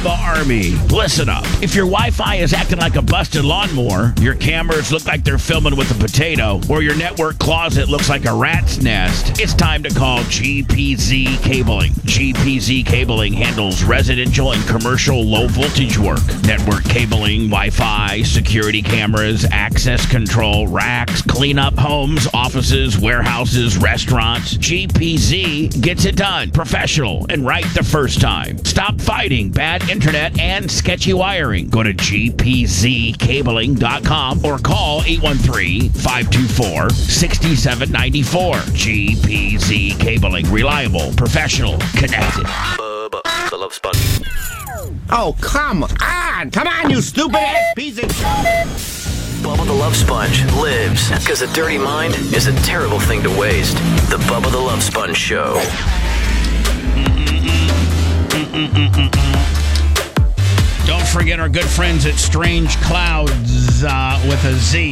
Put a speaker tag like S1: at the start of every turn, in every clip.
S1: Bubba Army. Listen up. If your Wi-Fi is acting like a busted lawnmower, your cameras look like they're filming with a potato, or your network closet looks like a rat's nest, it's time to call GPZ Cabling. GPZ Cabling handles residential and commercial low-voltage work. Network cabling, Wi-Fi, security cameras, access control, racks, cleanup, homes, offices, warehouses, restaurants. GPZ gets it done. Professional and right the first time. Stop fighting bad internet and sketchy wiring. Go to gpzcabling.com or call 813-524-6794. GPZ Cabling. Reliable, professional, connected.
S2: Bubba the Love Sponge.
S3: Oh, come on! Come on, you stupid-ass piece of shit!
S2: Bubba the Love Sponge lives because a dirty mind is a terrible thing to waste. The Bubba the Love Sponge Show.
S1: Don't forget our good friends at Strange Clouds with a Z.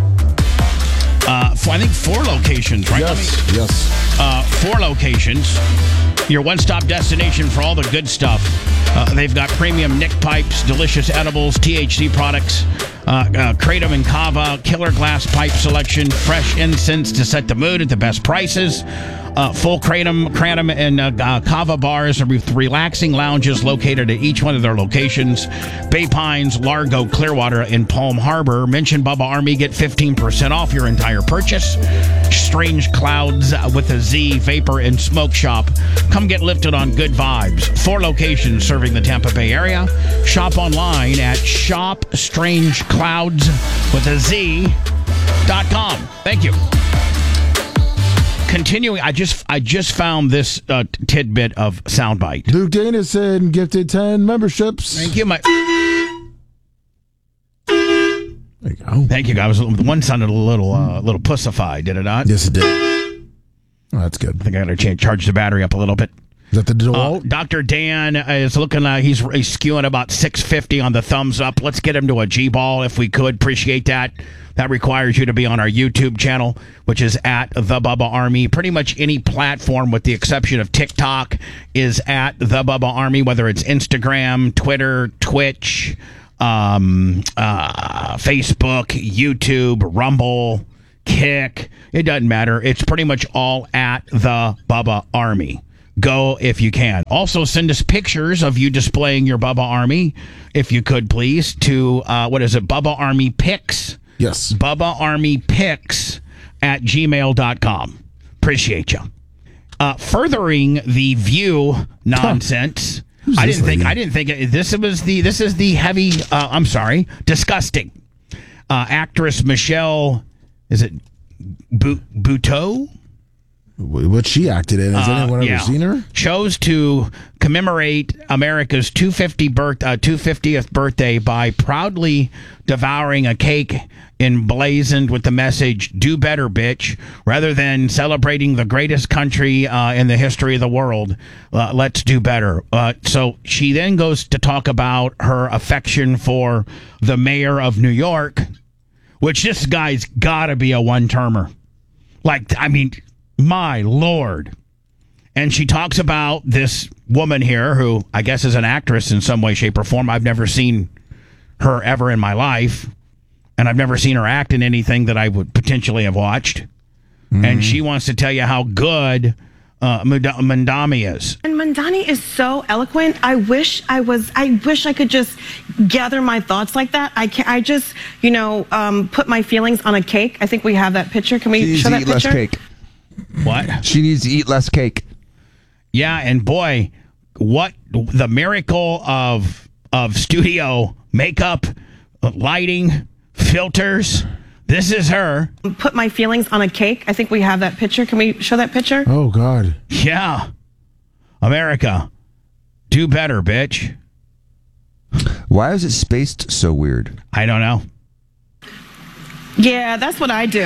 S1: I think 4 locations, right?
S4: Yes.
S1: 4 locations. Your one-stop destination for all the good stuff. They've got premium Nick pipes, delicious edibles, THC products, Kratom and Kava, killer glass pipe selection, fresh incense to set the mood at the best prices. Full Kratom and Kava bars with relaxing lounges located at each one of their locations. Bay Pines, Largo, Clearwater, and Palm Harbor. Mention Bubba Army, get 15% off your entire purchase. Strange Clouds with a Z, Vapor and Smoke Shop. Come get lifted on good vibes. 4 locations serving the Tampa Bay area. Shop online at shopstrangecloudswithaz.com. Thank you. Continuing, I just found this tidbit of soundbite.
S4: Luke Danison gifted 10 memberships.
S1: Thank you,
S4: There you go.
S1: Thank you, guys. One sounded a little pussified, did it not?
S4: Yes, it did. Oh, that's good.
S1: I think I got to charge the battery up a little bit.
S4: Is that the DeWalt?
S1: Dr. Dan is looking like he's skewing about 650 on the thumbs up. Let's get him to a G-ball if we could. Appreciate that. That requires you to be on our YouTube channel, which is at The Bubba Army. Pretty much any platform, with the exception of TikTok, is at The Bubba Army, whether it's Instagram, Twitter, Twitch, Facebook, YouTube, Rumble, Kick. It doesn't matter. It's pretty much all at The Bubba Army. Go if you can. Also, send us pictures of you displaying your Bubba Army, if you could, please, to, Bubba Army Pics?
S4: Yes.
S1: Bubba Army Pics at gmail.com. Appreciate you. Furthering the View nonsense. I didn't think this is the heavy, disgusting. Actress Michelle, is it Buteau?
S4: What she acted in. Has anyone ever seen her?
S1: Chose to commemorate America's 250th birthday by proudly devouring a cake emblazoned with the message, "Do better, bitch," rather than celebrating the greatest country in the history of the world. Let's do better. So she then goes to talk about her affection for the mayor of New York, which this guy's got to be a one-termer. My Lord. And she talks about this woman here who I guess is an actress in some way, shape, or form. I've never seen her ever in my life. And I've never seen her act in anything that I would potentially have watched. Mm-hmm. And she wants to tell you how good Mandami is.
S5: And Mandani is so eloquent. I wish I could just gather my thoughts like that. I just put my feelings on a cake. I think we have that picture. Can we show that picture?
S6: Less cake.
S1: What?
S6: She needs to eat less cake.
S1: Yeah, and boy, what the miracle of studio makeup, lighting, filters. This is her.
S5: Put my feelings on a cake. I think we have that picture. Can we show that picture?
S4: Oh, God.
S1: Yeah. America, do better, bitch.
S6: Why is it spaced so weird?
S1: I don't know.
S5: Yeah, that's what I do.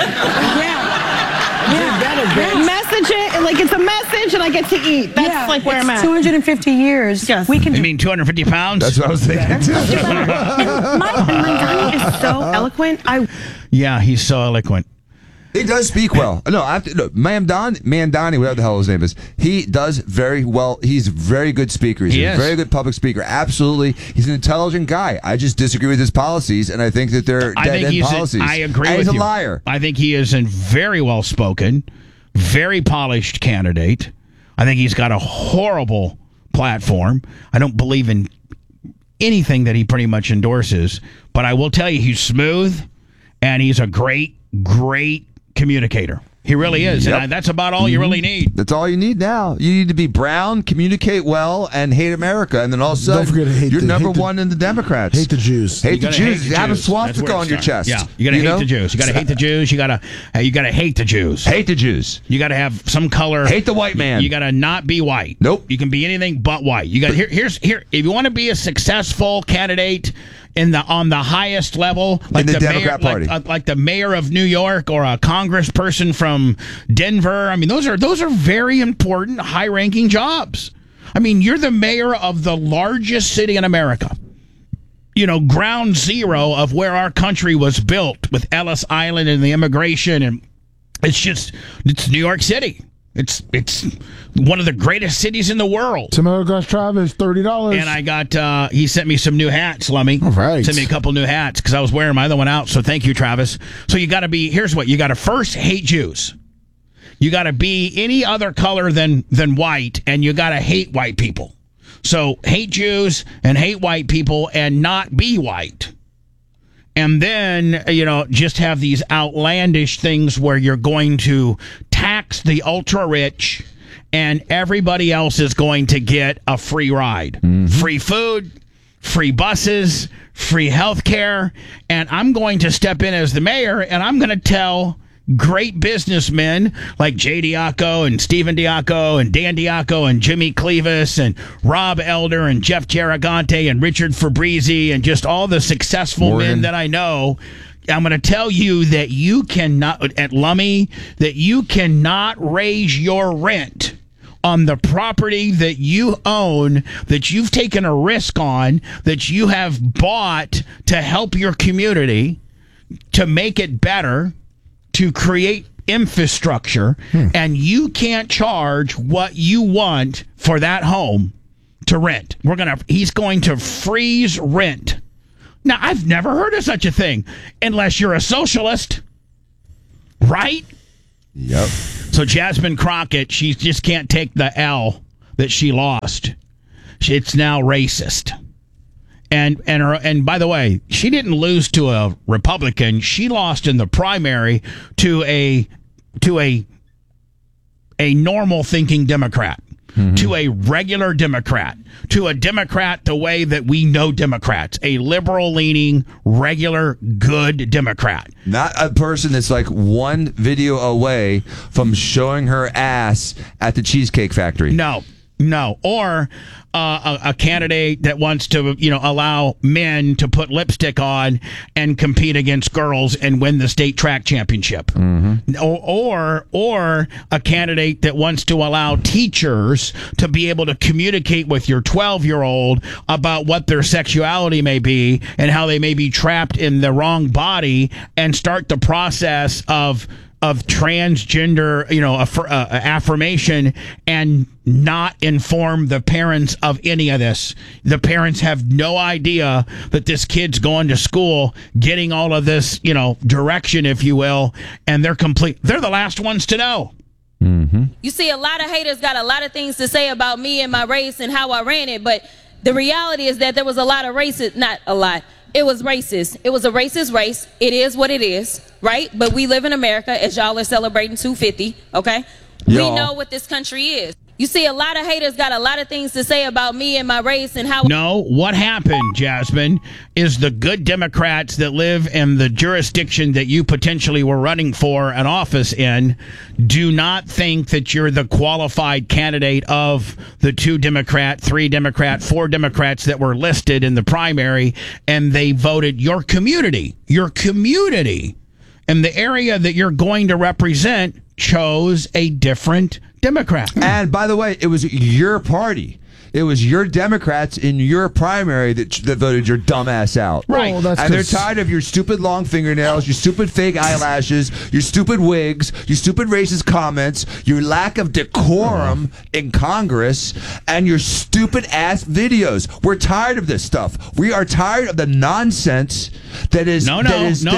S5: Message it, like it's a message, and I get to eat. That's where I'm at.
S7: 250 years.
S5: Yes.
S7: We can
S1: You mean 250 pounds?
S6: That's what I was thinking, too.
S5: Mandani is so eloquent.
S1: Yeah, he's so eloquent.
S6: He does speak well. No, Mandani, whatever the hell his name is, he does very well. He's a very good speaker. He's a very good public speaker. Absolutely. He's an intelligent guy. I just disagree with his policies, and I think that they're dead-end policies.
S1: I agree
S6: and
S1: with you.
S6: He's a liar.
S1: I think he is a very well-spoken, very polished candidate. I think he's got a horrible platform. I don't believe in anything that he pretty much endorses, but I will tell you he's smooth, and he's a great communicator. He really is.
S6: Yep.
S1: And that's about all you really need.
S6: That's all you need now. You need to be brown, communicate well, and hate America. And then all of a sudden,
S4: don't forget to hate
S6: you're
S4: the,
S6: number
S4: hate the,
S6: one in the Democrats.
S4: Hate the Jews.
S6: Hate the Jews.
S1: Hate the
S6: Have a
S1: Jews.
S6: swastika on your chest.
S1: Yeah, you got to hate the Jews. You got to hate the Jews. You got to hate the Jews.
S6: Hate the Jews.
S1: You got to have some color.
S6: Hate the white man.
S1: You got to not be white.
S6: Nope.
S1: You can be anything but white. You got here. If you want to be a successful candidate on the highest level, like
S6: in the Democrat Party,
S1: like the mayor of New York or a congressperson from Denver. I mean, those are very important, high-ranking jobs. I mean, you're the mayor of the largest city in America. You know, ground zero of where our country was built with Ellis Island and the immigration, and it's New York City. It's one of the greatest cities in the world.
S4: Tomorrow goes Travis, $30.
S1: And I got, he sent me some new hats, Lummy.
S4: All right.
S1: Sent me a couple new hats because I was wearing my other one out. So thank you, Travis. So you got to here's what, you got to first hate Jews. You got to be any other color than white, and you got to hate white people. So hate Jews and hate white people and not be white. And then, just have these outlandish things where you're going to tax the ultra-rich and everybody else is going to get a free ride. Mm-hmm. Free food, free buses, free health care. And I'm going to step in as the mayor, and I'm going to tell great businessmen like Jay Diaco and Stephen Diaco and Dan Diaco and Jimmy Clevis and Rob Elder and Jeff Garagante and Richard Fabrizi and just all the successful men that I know. I'm going to tell you that you cannot, at Lummy, that you cannot raise your rent on the property that you own, that you've taken a risk on, that you have bought to help your community, to make it better, to create infrastructure, and you can't charge what you want for that home to rent. He's going to freeze rent. Now, I've never heard of such a thing unless you're a socialist, right?
S6: Yep.
S1: So Jasmine Crockett, she just can't take the L that she lost. It's now racist. And by the way, she didn't lose to a Republican. She lost in the primary to a normal thinking Democrat, to a regular Democrat, to a Democrat the way that we know Democrats, a liberal leaning, regular, good Democrat.
S6: Not a person that's like one video away from showing her ass at the Cheesecake Factory.
S1: No. Or a candidate that wants to, allow men to put lipstick on and compete against girls and win the state track championship. Mm-hmm. Or a candidate that wants to allow teachers to be able to communicate with your 12-year-old about what their sexuality may be and how they may be trapped in the wrong body and start the process of transgender, affirmation and not inform the parents of any of this. The parents have no idea that this kid's going to school, getting all of this, direction, if you will, and they're the last ones to know.
S7: Mm-hmm. You see, a lot of haters got a lot of things to say about me and my race and how I ran it, but the reality is that there was a lot of racist, not a lot. It was racist. It was a racist race. It is what it is, right? But we live in America, as y'all are celebrating 250, okay?
S6: Y'all.
S7: We know what this country is. You see, a lot of haters got a lot of things to say about me and my race and how...
S1: No, what happened, Jasmine, is the good Democrats that live in the jurisdiction that you potentially were running for an office in do not think that you're the qualified candidate of the 2 Democrat, 3 Democrat, 4 Democrats that were listed in the primary, and they voted your community, and the area that you're going to represent chose a different Democrat.
S6: And by the way, it was your party. It was your Democrats in your primary that voted your dumb ass out.
S1: Right.
S4: Well, that's
S6: and they're tired of your stupid long fingernails, your stupid fake eyelashes, your stupid wigs, your stupid racist comments, your lack of decorum in Congress, and your stupid ass videos. We're tired of this stuff. We are tired of the nonsense that is.
S1: No. I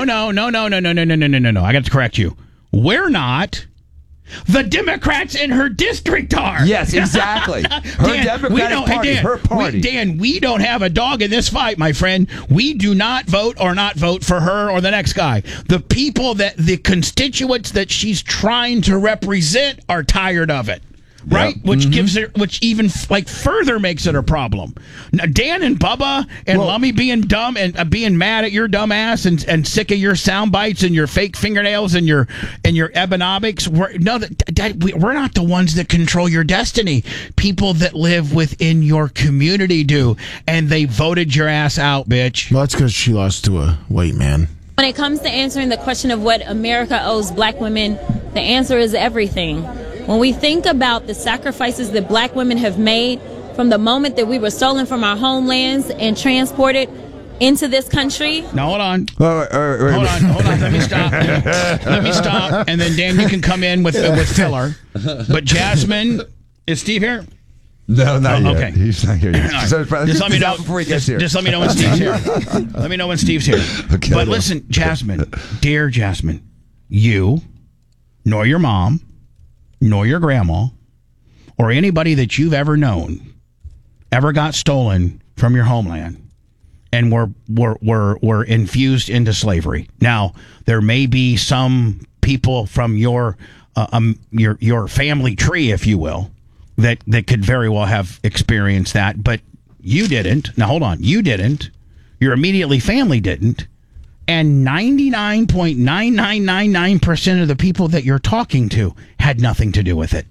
S1: got to correct you. We're not. The Democrats in her district are.
S6: Yes, exactly. Her Democratic Party, her party.
S1: Dan, we don't have a dog in this fight, my friend. We do not vote or not vote for her or the next guy. The people the constituents that she's trying to represent are tired of it. Right, which gives her, which even further makes it a problem. Now, Dan and Bubba and Lummy being dumb and being mad at your dumb ass and sick of your sound bites and your fake fingernails and your Ebonomics. We're not the ones that control your destiny. People that live within your community do, and they voted your ass out, bitch.
S4: Well, that's because she lost to a white man.
S7: When it comes to answering the question of what America owes black women, the answer is everything. When we think about the sacrifices that black women have made from the moment that we were stolen from our homelands and transported into this country.
S1: Now, hold on. Hold on. Let me stop. And then, Dan, you can come in with filler. But Jasmine, is Steve here?
S6: No, not yet.
S1: Okay.
S6: He's not here yet.
S1: Right.
S6: So,
S1: just let me know
S6: before he gets here.
S1: Just let me know when Steve's here. Let me know when Steve's here.
S6: Okay,
S1: but listen, Jasmine, dear Jasmine, you, nor your mom, nor your grandma, or anybody that you've ever known, ever got stolen from your homeland and were infused into slavery. Now, there may be some people from your family tree, if you will, that could very well have experienced that, but you didn't. Now, hold on. You didn't. Your immediately family didn't. And 99.9999% of the people that you're talking to had nothing to do with it.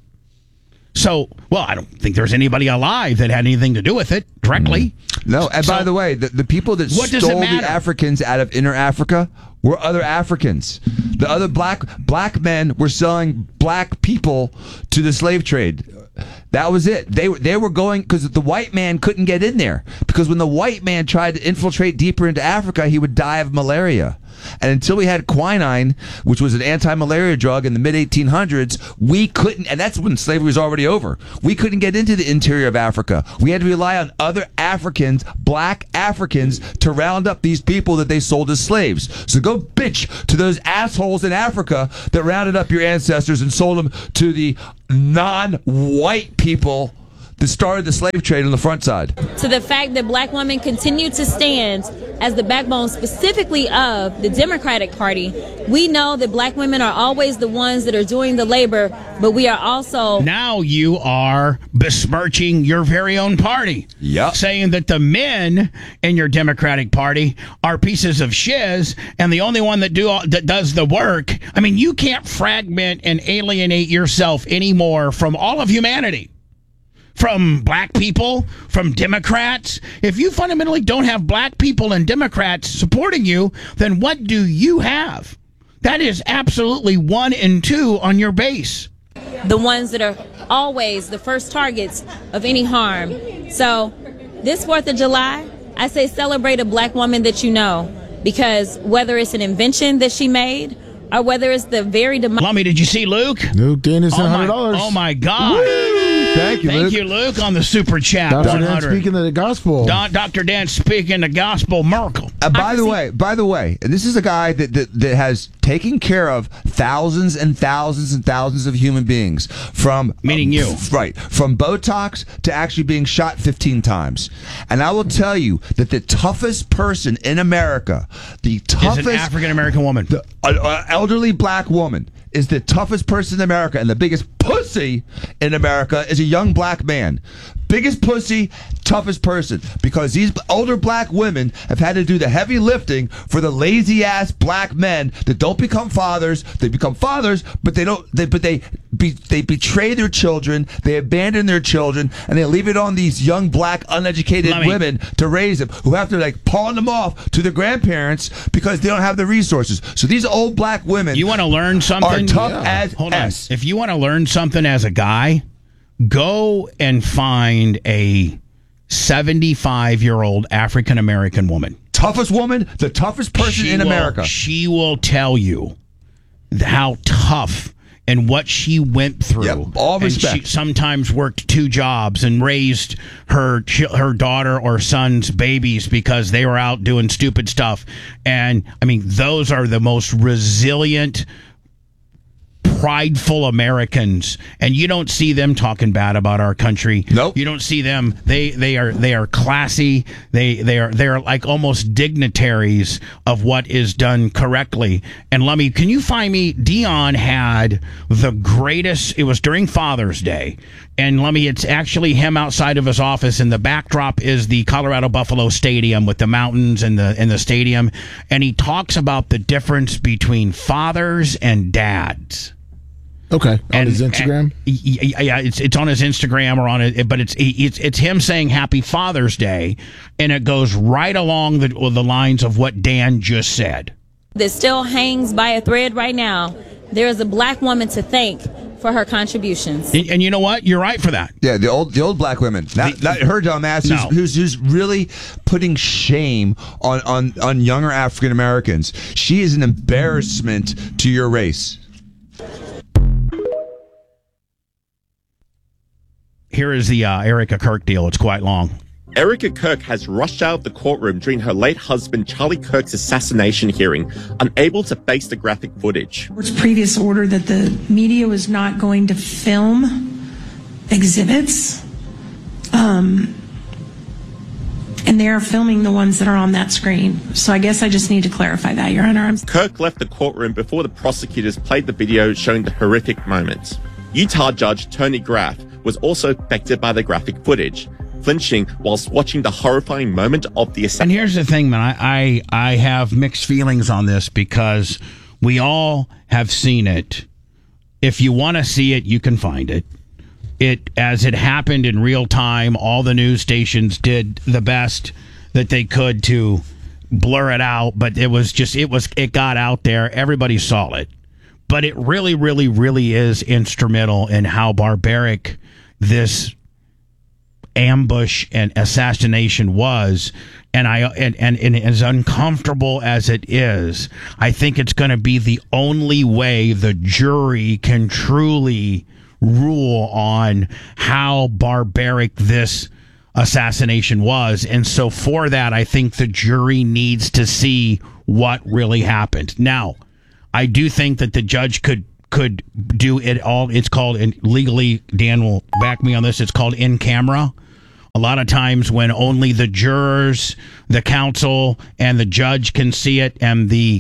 S1: So, well, I don't think there's anybody alive that had anything to do with it directly.
S6: No, and by the way, the people that stole the Africans out of inner Africa were other Africans. The other black men were selling black people to the slave trade. That was it. They were going because the white man couldn't get in there, because when the white man tried to infiltrate deeper into Africa, he would die of malaria. And until we had quinine, which was an anti-malaria drug in the mid-1800s, we couldn't, and that's when slavery was already over. We couldn't get into the interior of Africa. We had to rely on other Africans, black Africans, to round up these people that they sold as slaves. So go bitch to those assholes in Africa that rounded up your ancestors and sold them to the non-white people that started the slave trade on the front side.
S7: To the fact that black women continue to stand as the backbone specifically of the Democratic Party, we know that black women are always the ones that are doing the labor, but we are also...
S1: Now you are besmirching your very own party.
S6: Yep.
S1: Saying that the men in your Democratic Party are pieces of shiz, and the only one that does the work. I mean, you can't fragment and alienate yourself anymore from all of humanity. From black people, from Democrats. If you fundamentally don't have black people and Democrats supporting you, then what do you have? That is absolutely 1 and 2 on your base.
S7: The ones that are always the first targets of any harm. So this 4th of July, I say celebrate a black woman that you know, because whether it's an invention that she made or whether it's the very...
S1: Lummy, did you see Luke?
S4: Luke Dana sent $100.
S1: Oh, my God.
S4: Woo! Thank you,
S1: Luke, on the super chat.
S4: Dr. Dan speaking the gospel.
S1: Dr. Dan speaking the gospel miracle.
S6: By the way, this is a guy that has taken care of thousands and thousands and thousands of human beings, from
S1: meaning you,
S6: right, from Botox to actually being shot 15 times. And I will tell you that the toughest person in America, is an
S1: African American woman,
S6: elderly black woman, is the toughest person in America, and the biggest pussy in America is a young black man. Biggest pussy, toughest person, because these older black women have had to do the heavy lifting for the lazy ass black men that don't become fathers. They become fathers, but they betray their children, they abandon their children, and they leave it on these young black uneducated women to raise them, who have to pawn them off to their grandparents because they don't have the resources. So these old black women,
S1: you want to learn something?
S6: Are tough as
S1: Hold
S6: S.
S1: On. If you want to learn something as a guy, Go and find a 75-year-old African-American woman.
S6: Toughest woman, the toughest person in America.
S1: She will tell you how tough and what she went through.
S6: Yep, all respect.
S1: And she sometimes worked 2 jobs and raised her daughter or son's babies because they were out doing stupid stuff. And, I mean, those are the most resilient, prideful Americans, and you don't see them talking bad about our country.
S6: Nope.
S1: You don't see them. They are classy. They are like almost dignitaries of what is done correctly. And Lummy, can you find me? Dion had the greatest. It was during Father's Day, and Lummy, it's actually him outside of his office, and the backdrop is the Colorado Buffalo Stadium with the mountains and the stadium, and he talks about the difference between fathers and dads.
S4: Okay, on his Instagram.
S1: Yeah, it's on his Instagram or on it, but it's him saying Happy Father's Day, and it goes right along the lines of what Dan just said.
S7: That still hangs by a thread right now. There is a black woman to thank for her contributions.
S1: And you know what? You're right for that.
S6: Yeah, the old black women. Not her dumbass who's really putting shame on younger African Americans. She is an embarrassment to your race.
S1: Here is the Erica Kirk deal. It's quite long.
S8: Erica Kirk has rushed out of the courtroom during her late husband Charlie Kirk's assassination hearing, unable to face the graphic footage.
S9: Court's previous order that the media was not going to film exhibits, and they are filming the ones that are on that screen. So I guess I just need to clarify that, Your Honor.
S8: Kirk left the courtroom before the prosecutors played the video showing the horrific moments. Utah Judge Tony Graff was also affected by the graphic footage, flinching whilst watching the horrifying moment of the assassination.
S1: And here's the thing, man. I have mixed feelings on this because we all have seen it. If you want to see it, you can find it. As it happened in real time, all the news stations did the best that they could to blur it out, but it got out there. Everybody saw it. But it really, really, really is instrumental in how barbaric this ambush and assassination was. And as uncomfortable as it is, I think it's going to be the only way the jury can truly rule on how barbaric this assassination was. And so for that, I think the jury needs to see what really happened. Now, I do think that the judge could do it all. It's called, and legally, Dan will back me on this, it's called in camera. A lot of times when only the jurors, the counsel, and the judge can see it, and the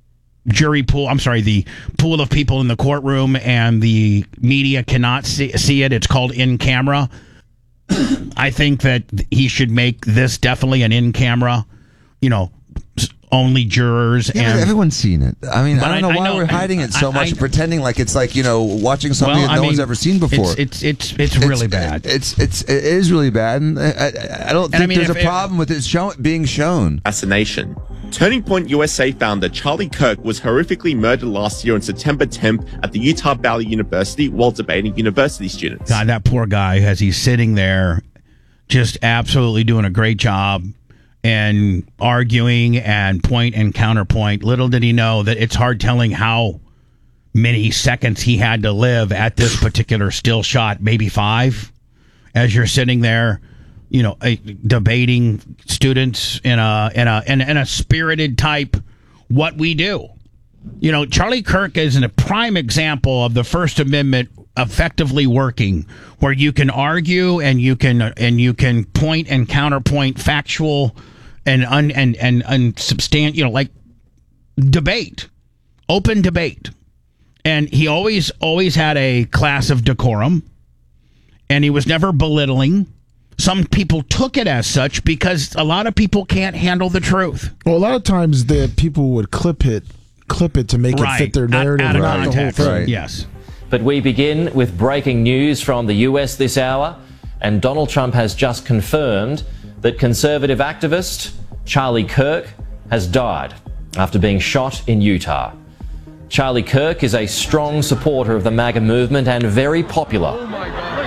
S1: the pool of people in the courtroom and the media cannot see it, it's called in camera. I think that he should make this definitely an in camera, only jurors.
S6: Yeah,
S1: and
S6: everyone's seen it. I mean, I don't know why we're hiding it so much and pretending like it's like, watching something that no one's ever seen before.
S1: It's really bad.
S6: It is really bad, and I don't think there's a problem with it being shown.
S8: Assassination. Turning Point USA founder Charlie Kirk was horrifically murdered last year on September 10th at the Utah Valley University while debating university students.
S1: God, that poor guy, as he's sitting there, just absolutely doing a great job and arguing and point and counterpoint. Little did he know that it's hard telling how many seconds he had to live at this particular still shot, maybe 5, as you're sitting there, debating students in a spirited type what we do. Charlie Kirk is a prime example of the First Amendment effectively working, where you can argue and you can point and counterpoint factual and unsubstantial, like debate, open debate. And he always had a class of decorum, and he was never belittling. Some people took it as such because a lot of people can't handle the truth.
S4: Well, a lot of times the people would clip it to make it fit their narrative.
S1: Out of
S4: context.
S1: The whole thing. Right. Yes.
S10: But we begin with breaking news from the US this hour, and Donald Trump has just confirmed that conservative activist Charlie Kirk has died after being shot in Utah. Charlie Kirk is a strong supporter of the MAGA movement and very popular.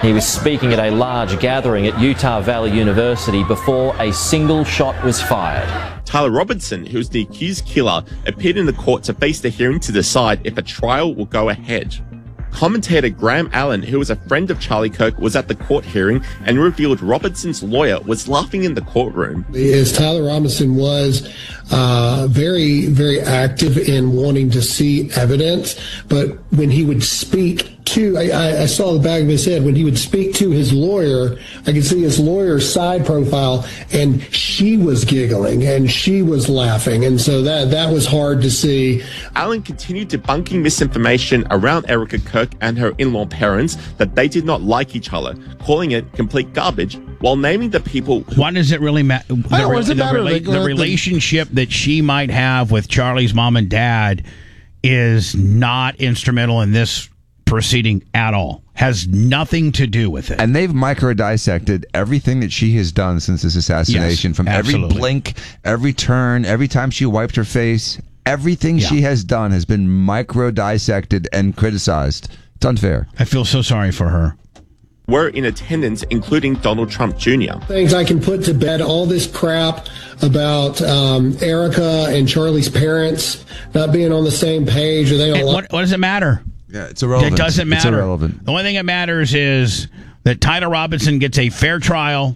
S10: He was speaking at a large gathering at Utah Valley University before a single shot was fired.
S8: Tyler Robertson, who was the accused killer, appeared in the court to face the hearing to decide if a trial will go ahead. Commentator Graham Allen, who was a friend of Charlie Kirk, was at the court hearing and revealed Robertson's lawyer was laughing in the courtroom.
S11: As Tyler Robinson was very, very active in wanting to see evidence, but when he would speak to, I saw the back of his head, when he would speak to his lawyer, I could see his lawyer's side profile, and she was giggling and she was laughing, and so that was hard to see.
S8: Allen continued debunking misinformation around Erica Kirk and her in-law parents that they did not like each other, calling it complete garbage, while naming the people.
S1: Why does it really matter? The relationship that she might have with Charlie's mom and dad is not instrumental in this proceeding at all. Has nothing to do with it.
S6: And they've micro-dissected everything that she has done since this assassination. Yes, from absolutely. Every blink, every turn, every time she wiped her face, everything she has done has been micro-dissected and criticized. It's unfair.
S1: I feel so sorry for her.
S8: Were in attendance, including Donald Trump Jr.
S11: Things I can put to bed, all this crap about Erica and Charlie's parents not being on the same page. Or they don't
S1: what does it matter?
S6: Yeah, it's irrelevant.
S1: It doesn't matter.
S6: It's irrelevant.
S1: The only thing that matters is that Tyler Robinson gets a fair trial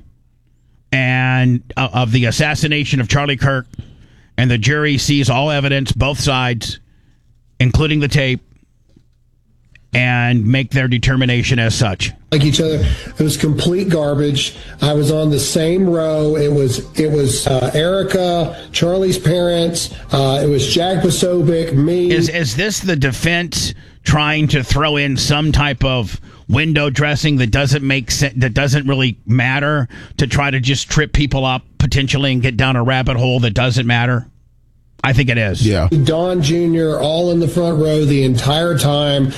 S1: and of the assassination of Charlie Kirk, and the jury sees all evidence, both sides, including the tape, and make their determination as such.
S11: Like each other, it was complete garbage. I was on the same row. It was Erica, Charlie's parents. It was Jack Posobiec, me.
S1: Is this the defense trying to throw in some type of window dressing that doesn't make sense, that doesn't really matter, to try to just trip people up potentially and get down a rabbit hole that doesn't matter? I think it is.
S4: Yeah.
S11: Don Jr. all in the front row the entire time.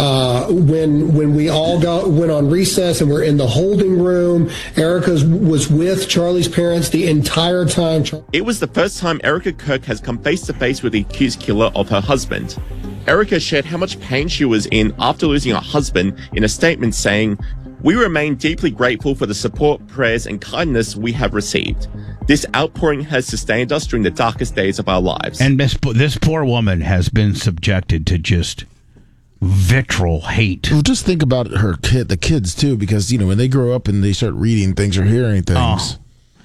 S11: When we all went on recess and we're in the holding room, Erica was with Charlie's parents the entire time.
S8: It was the first time Erica Kirk has come face to face with the accused killer of her husband. Erica shared how much pain she was in after losing her husband in a statement saying, "We remain deeply grateful for the support, prayers, and kindness we have received. This outpouring has sustained us during the darkest days of our lives."
S1: And this poor woman has been subjected to just vitriol hate.
S4: Well, just think about the kids too, because when they grow up and they start reading things or hearing things.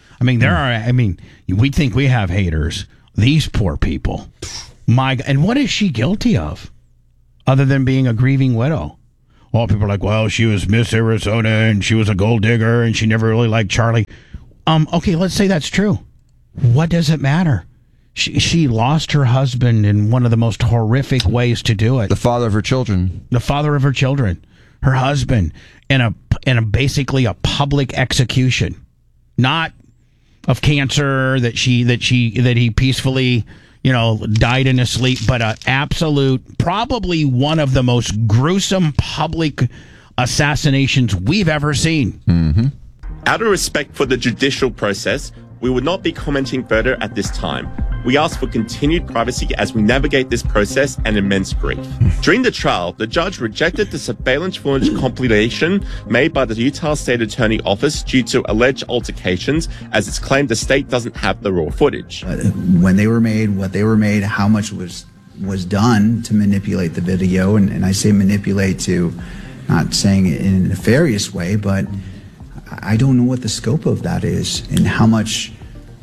S1: We think we have haters. These poor people. And what is she guilty of, other than being a grieving widow? Well, people are like, well, she was Miss Arizona and she was a gold digger and she never really liked Charlie. Okay, let's say that's true. What does it matter? She lost her husband in one of the most horrific ways to do it.
S6: The father of her children.
S1: The father of her children. Her husband in a basically a public execution. Not of cancer that he peacefully, died in his sleep, but an absolute, probably one of the most gruesome public assassinations we've ever seen.
S6: Mm-hmm.
S8: Out of respect for the judicial process, we would not be commenting further at this time. We ask for continued privacy as we navigate this process and immense grief. During the trial, the judge rejected the surveillance footage compilation made by the Utah State Attorney Office due to alleged altercations, as it's claimed the state doesn't have the raw footage.
S12: When they were made, what they were made, how much was done to manipulate the video, and I say manipulate to, not saying it in a nefarious way, but I don't know what the scope of that is and how much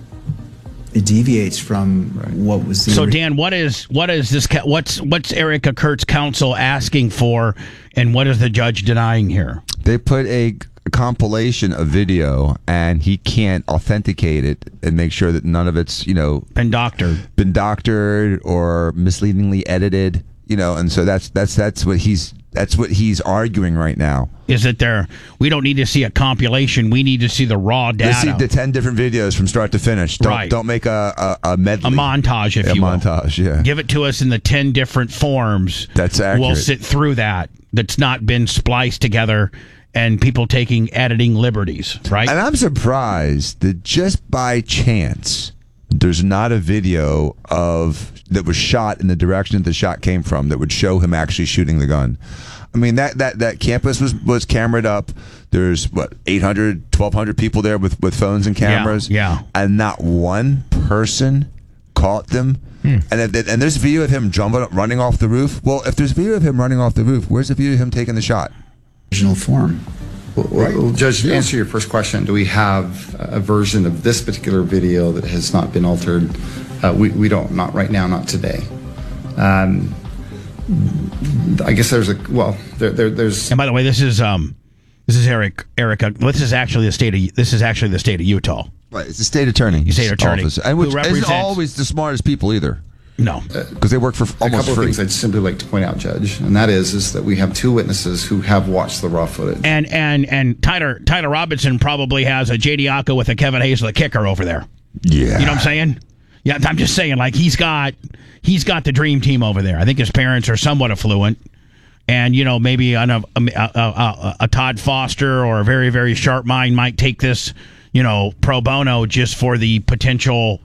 S12: it deviates from what was the.
S1: So Dan, what's Erica Kirk's counsel asking for, and what is the judge denying here?
S6: They put a compilation of video, and he can't authenticate it and make sure that none of it's been doctored or misleadingly edited. And so that's what he's arguing right now.
S1: Is that we don't need to see a compilation. We need to see the raw data.
S6: Let's see the 10 different videos from start to finish. Don't make a medley.
S1: A montage, if you will.
S6: A montage, yeah.
S1: Give it to us in the 10 different forms.
S6: That's accurate.
S1: We'll sit through that. That's not been spliced together and people taking editing liberties, right?
S6: And I'm surprised that just by chance there's not a video that was shot in the direction that the shot came from that would show him actually shooting the gun. I mean, that campus was cameraed up. There's, 800, 1,200 people there with phones and cameras.
S1: Yeah.
S6: And not one person caught them. And there's a video of him running off the roof. Well, if there's a video of him running off the roof, where's the video of him taking the shot?
S12: Original form.
S13: Well, Judge, to answer your first question, do we have a version of this particular video that has not been altered? We don't, not right now, not today. I guess there's there's.
S1: And by the way, this is Erica. This is actually the state of Utah.
S6: Right, it's the state attorney.
S1: State attorney,
S6: office, and which isn't always the smartest people either.
S1: No,
S6: because they work for almost free.
S13: A couple of things I'd simply like to point out, Judge, and that is that we have two witnesses who have watched the raw footage.
S1: And Tyler Robinson probably has a J.D. Aka with a Kevin Hayes, the kicker, over there.
S6: Yeah,
S1: you know what I'm saying? Yeah, I'm just saying, like he's got the dream team over there. I think his parents are somewhat affluent, and maybe a Todd Foster or a very, very sharp mind might take this, pro bono just for the potential,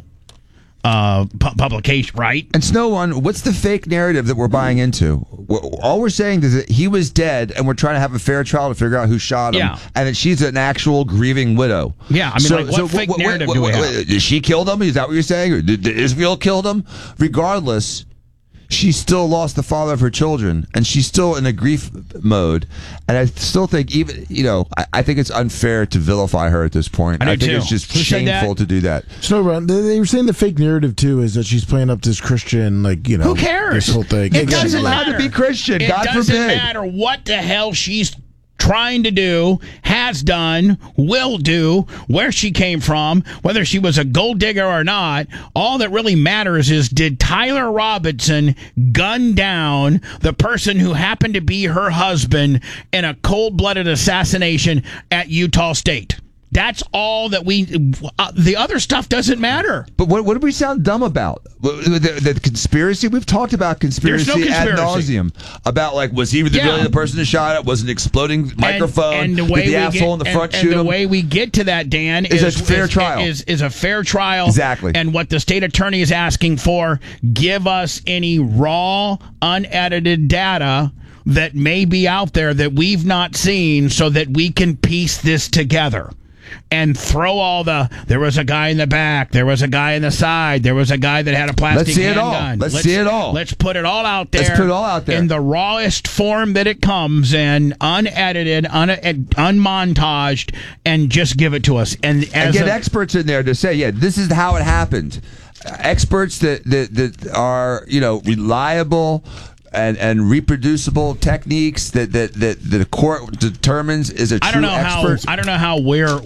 S1: publication, right?
S6: And Snow One, what's the fake narrative that we're buying into? All we're saying is that he was dead, and we're trying to have a fair trial to figure out who shot him, and that she's an actual grieving widow.
S1: Yeah, I mean, what fake narrative do we have?
S6: Did she kill him? Is that what you're saying? Or did Israel kill him? Regardless, she still lost the father of her children, and she's still in a grief mode. And I still think I think it's unfair to vilify her at this point. I think it's just shameful to do that.
S4: So they were saying the fake narrative too is that she's playing up this Christian,
S1: who cares?
S4: This whole thing.
S1: It doesn't matter
S6: to be Christian. God forbid.
S1: It doesn't matter what the hell she's trying to do, has done, will do, where she came from, whether she was a gold digger or not. All that really matters is, did Tyler Robinson gun down the person who happened to be her husband in a cold-blooded assassination at Utah State? That's all that the other stuff doesn't matter.
S6: But what do we sound dumb about? The conspiracy? We've talked about conspiracy ad nauseum. About, was he really the person who shot it? Was an exploding microphone?
S1: And
S6: the way asshole in the front shoot him?
S1: And the way we get to that, Dan,
S6: is a fair trial.
S1: Is a fair trial.
S6: Exactly.
S1: And what the state attorney is asking for, give us any raw, unedited data that may be out there that we've not seen so that we can piece this together. And throw all there was a guy in the back, there was a guy in the side, there was a guy that had a plastic handgun.
S6: Let's see it all.
S1: Let's put it all out there.
S6: Let's put it all out there.
S1: In the rawest form that it comes in, unedited, unmontaged, and just give it to us. And
S6: get experts in there to say, this is how it happened. Experts that are, reliable and reproducible techniques that the court determines is a true expert.
S1: I don't know how we're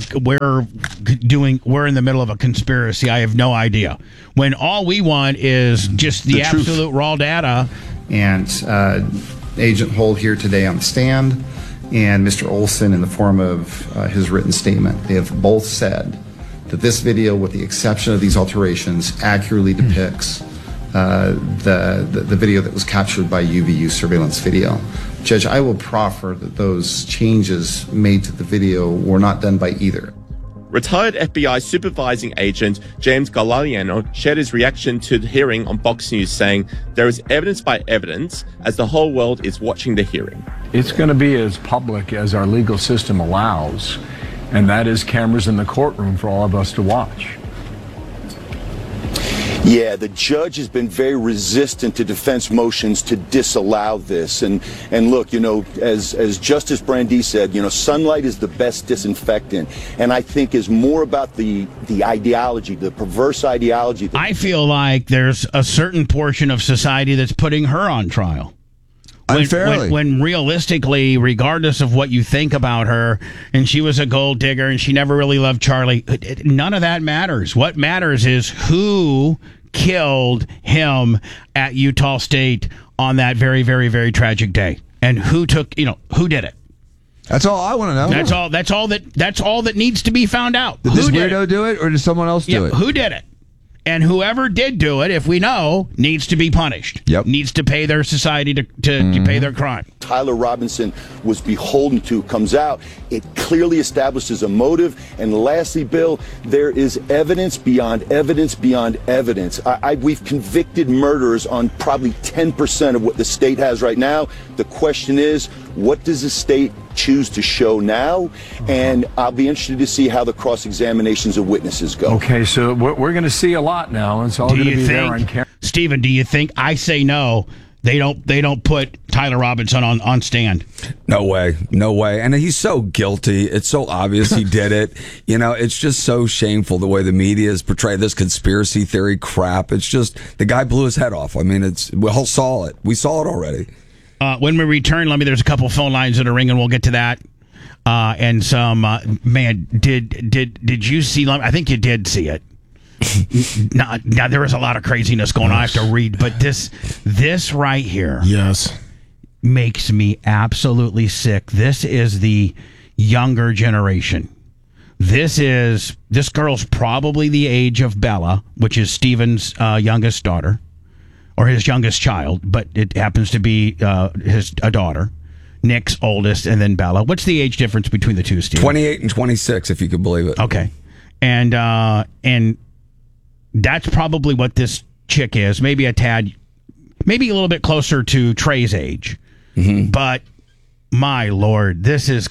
S1: in the middle of a conspiracy. I have no idea. When all we want is just the absolute truth. Raw data.
S13: And Agent Hull here today on the stand, and Mr. Olson in the form of his written statement, they have both said that this video, with the exception of these alterations, accurately depicts the video that was captured by UVU surveillance video. Judge, I will proffer that those changes made to the video were not done by either.
S8: Retired FBI supervising agent James Galliano shared his reaction to the hearing on Fox News, saying there is evidence by evidence as the whole world is watching the hearing.
S14: It's going to be as public as our legal system allows, and that is cameras in the courtroom for all of us to watch.
S15: Yeah, the judge has been very resistant to defense motions to disallow this. And look, as Justice Brandeis said, sunlight is the best disinfectant. And I think is more about the ideology, the perverse ideology.
S1: I feel like there's a certain portion of society that's putting her on trial.
S6: Unfairly.
S1: When realistically, regardless of what you think about her, and she was a gold digger and she never really loved Charlie, none of that matters. What matters is who killed him at Utah State on that very, very, very tragic day, and who did it.
S6: That's all I want to know.
S1: That's all that needs to be found out.
S6: Did this weirdo do it, or did someone else do it?
S1: Who did it? And whoever did do it, if we know, needs to be punished.
S6: Yep.
S1: Needs to pay their society to pay their crime.
S15: Tyler Robinson was beholden to comes out. It clearly establishes a motive. And lastly, Bill, there is evidence beyond evidence beyond evidence. We've convicted murderers on probably 10% of what the state has right now. The question is, what does the state choose to show now? And I'll be interested to see how the cross-examinations of witnesses go.
S14: Okay, so we're going to see a lot now. It's all going to be there on camera.
S1: Stephen, do you think, I say no, they don't put Tyler Robinson on stand?
S16: No way. And he's so guilty. It's so obvious he did it. It's just so shameful the way the media has portrayed this conspiracy theory crap. It's just, the guy blew his head off. I mean, we all saw it. We saw it already.
S1: When we return, there's a couple phone lines that are ringing. We'll get to that. And some, man, did you see, I think you did see it. Now there was a lot of craziness going on. I have to read, but this right here,
S4: yes,
S1: makes me absolutely sick. This is the younger generation. This girl's probably the age of Bella, which is Stephen's youngest daughter, or his youngest child, but it happens to be a daughter. Nick's oldest, and then Bella. What's the age difference between the two, Steve?
S16: 28 and 26, if you could believe it.
S1: Okay, and that's probably what this chick is. Maybe a little bit closer to Trey's age. Mm-hmm. But my Lord, this is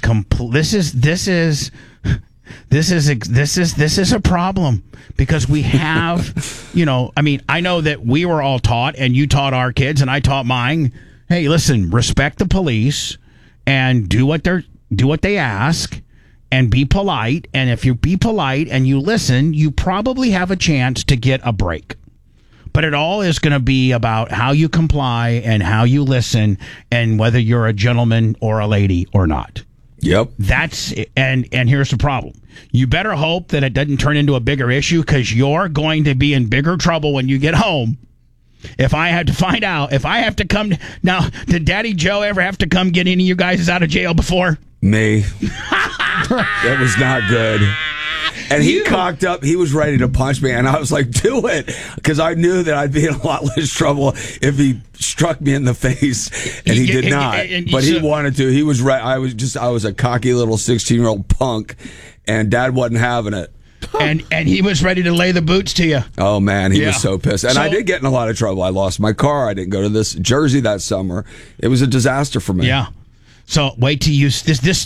S1: a problem, because we have, I know that we were all taught, and you taught our kids, and I taught mine. Hey, listen, respect the police and do what they ask. And be polite, and if you be polite and you listen, you probably have a chance to get a break. But it all is going to be about how you comply and how you listen, and whether you're a gentleman or a lady or not.
S16: Yep.
S1: And here's the problem. You better hope that it doesn't turn into a bigger issue, because you're going to be in bigger trouble when you get home. If I had to find out, if I have to come now, did Daddy Joe ever have to come get any of you guys out of jail before?
S16: Me. That was not good. And he cocked up. He was ready to punch me, and I was like, "Do it," because I knew that I'd be in a lot less trouble if he struck me in the face, and he did not. But he wanted to. He was right. I was a cocky little 16-year-old punk, and Dad wasn't having it.
S1: And he was ready to lay the boots to you.
S16: Oh, man, he was so pissed. And I did get in a lot of trouble. I lost my car. I didn't go to this Jersey that summer. It was a disaster for me.
S1: Yeah. So wait till you this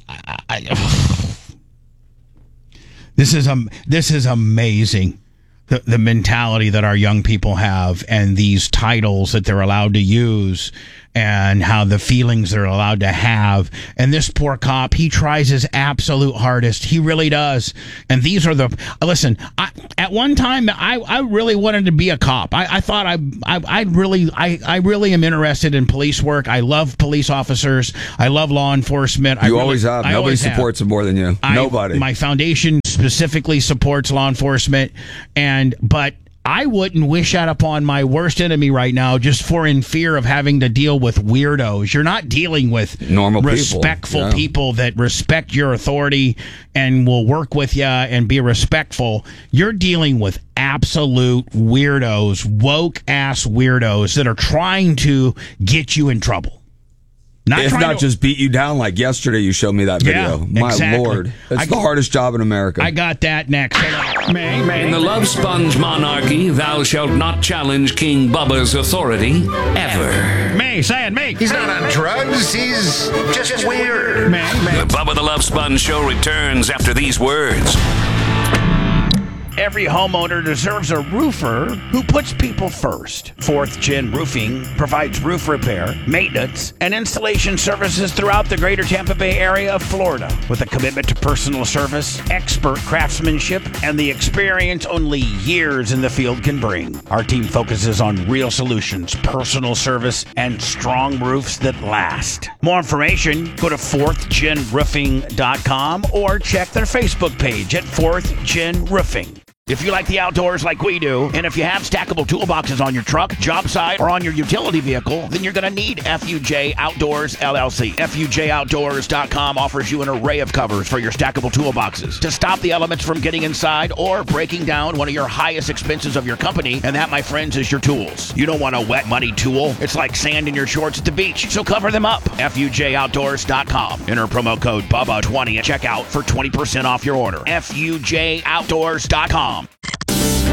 S1: is amazing. The mentality that our young people have, and these titles that they're allowed to use, and how the feelings they're allowed to have. And this poor cop, he tries his absolute hardest. He really does. And these are listen, at one time, I really wanted to be a cop. I thought I really am interested in police work. I love police officers. I love law enforcement.
S16: You always have. Nobody supports them more than you. Nobody.
S1: My foundation specifically supports law enforcement, but I wouldn't wish that upon my worst enemy right now, just for in fear of having to deal with weirdos. You're not dealing with
S16: normal
S1: respectful people that respect your authority and will work with you and be respectful. You're dealing with absolute weirdos, woke ass weirdos that are trying to get you in trouble.
S16: Not just beat you down like yesterday. You showed me that video. My Lord. It's the hardest job in America.
S1: I got that next.
S17: In the Love Sponge monarchy, thou shalt not challenge King Bubba's authority ever.
S1: May, say it, May.
S3: He's not on drugs. He's just weird.
S1: May.
S17: The Bubba the Love Sponge show returns after these words.
S1: Every homeowner deserves a roofer who puts people first. 4th Gen Roofing provides roof repair, maintenance, and installation services throughout the greater Tampa Bay area of Florida, with a commitment to personal service, expert craftsmanship, and the experience only years in the field can bring. Our team focuses on real solutions, personal service, and strong roofs that last. More information, go to 4thgenroofing.com or check their Facebook page at 4th Gen Roofing. If you like the outdoors like we do, and if you have stackable toolboxes on your truck, job site, or on your utility vehicle, then you're going to need FUJ Outdoors LLC. FUJOutdoors.com offers you an array of covers for your stackable toolboxes to stop the elements from getting inside or breaking down one of your highest expenses of your company, and that, my friends, is your tools. You don't want a wet, muddy tool. It's like sand in your shorts at the beach, so cover them up. FUJOutdoors.com. Enter promo code BUBBA20 at checkout for 20% off your order. FUJOutdoors.com.